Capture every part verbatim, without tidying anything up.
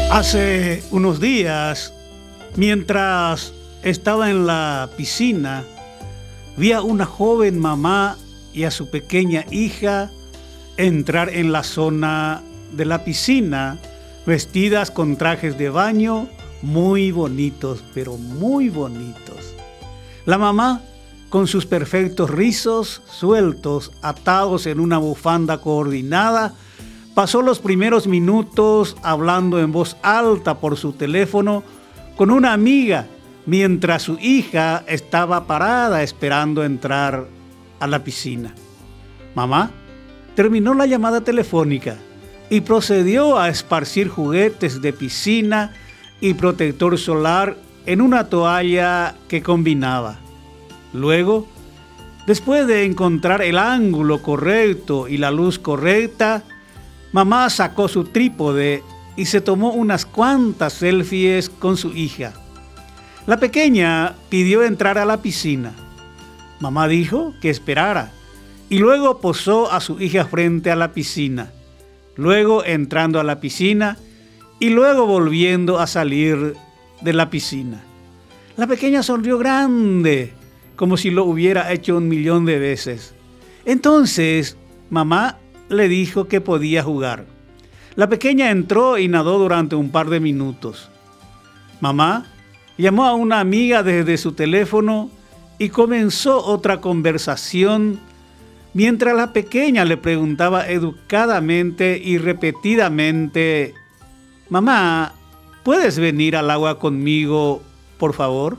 Hace unos días, mientras estaba en la piscina, vi a una joven mamá y a su pequeña hija entrar en la zona de la piscina, vestidas con trajes de baño muy bonitos, pero muy bonitos. La mamá, con sus perfectos rizos sueltos, atados en una bufanda coordinada, pasó los primeros minutos hablando en voz alta por su teléfono con una amiga, mientras su hija estaba parada esperando entrar a la piscina. Mamá terminó la llamada telefónica y procedió a esparcir juguetes de piscina y protector solar en una toalla que combinaba. Luego, después de encontrar el ángulo correcto y la luz correcta, mamá sacó su trípode y se tomó unas cuantas selfies con su hija. La pequeña pidió entrar a la piscina. Mamá dijo que esperara y luego posó a su hija frente a la piscina, luego entrando a la piscina y luego volviendo a salir de la piscina. La pequeña sonrió grande, como si lo hubiera hecho un millón de veces. Entonces, mamá le dijo que podía jugar. La pequeña entró y nadó durante un par de minutos. Mamá llamó a una amiga desde su teléfono y comenzó otra conversación mientras la pequeña le preguntaba educadamente y repetidamente: «Mamá, ¿puedes venir al agua conmigo, por favor?».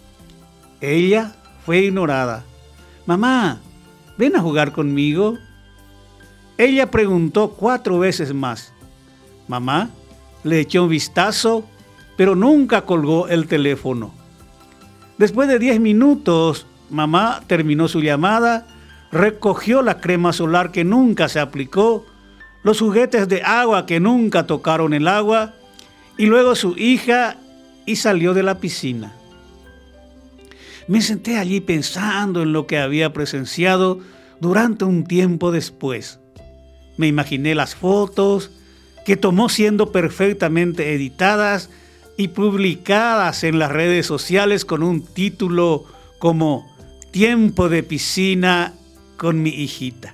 Ella fue ignorada. «Mamá, ¿ven a jugar conmigo?». Ella preguntó cuatro veces más. Mamá le echó un vistazo, pero nunca colgó el teléfono. Después de diez minutos, mamá terminó su llamada, recogió la crema solar que nunca se aplicó, los juguetes de agua que nunca tocaron el agua, y luego su hija, y salió de la piscina. Me senté allí pensando en lo que había presenciado durante un tiempo después. Me imaginé las fotos que tomó siendo perfectamente editadas y publicadas en las redes sociales con un título como «Tiempo de piscina con mi hijita».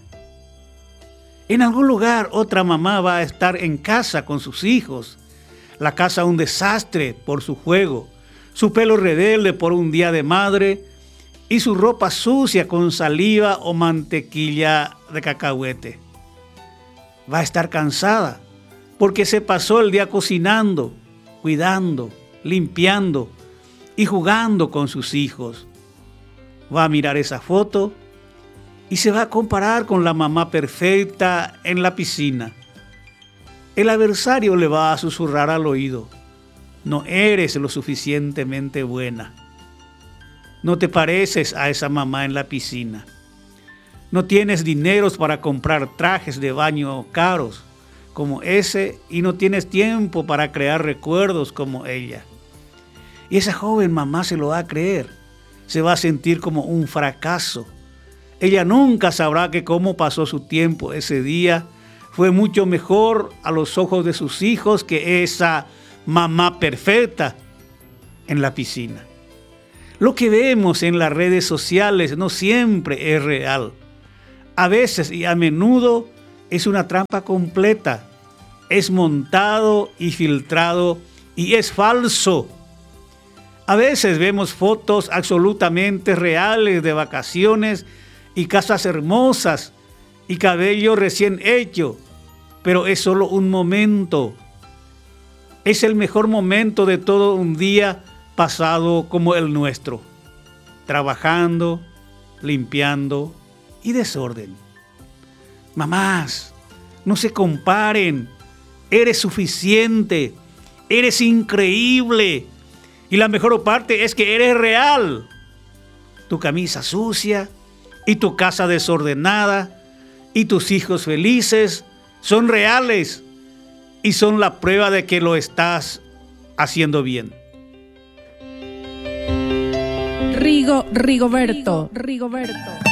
En algún lugar otra mamá va a estar en casa con sus hijos, la casa un desastre por su juego, su pelo rebelde por un día de madre y su ropa sucia con saliva o mantequilla de cacahuete. Va a estar cansada porque se pasó el día cocinando, cuidando, limpiando y jugando con sus hijos. Va a mirar esa foto y se va a comparar con la mamá perfecta en la piscina. El adversario le va a susurrar al oído: «No eres lo suficientemente buena. No te pareces a esa mamá en la piscina. No tienes dineros para comprar trajes de baño caros como ese y no tienes tiempo para crear recuerdos como ella». Y esa joven mamá se lo va a creer. Se va a sentir como un fracaso. Ella nunca sabrá que cómo pasó su tiempo ese día fue mucho mejor a los ojos de sus hijos que esa mamá perfecta en la piscina. Lo que vemos en las redes sociales no siempre es real. A veces y a menudo es una trampa completa. Es montado y filtrado y es falso. A veces vemos fotos absolutamente reales de vacaciones y casas hermosas y cabello recién hecho, pero es solo un momento. Es el mejor momento de todo un día pasado como el nuestro, trabajando, limpiando y desorden. Mamás, no se comparen. Eres suficiente, eres increíble y la mejor parte es que eres real. Tu camisa sucia y tu casa desordenada y tus hijos felices son reales y son la prueba de que lo estás haciendo bien. Rigo, Rigoberto, Rigoberto.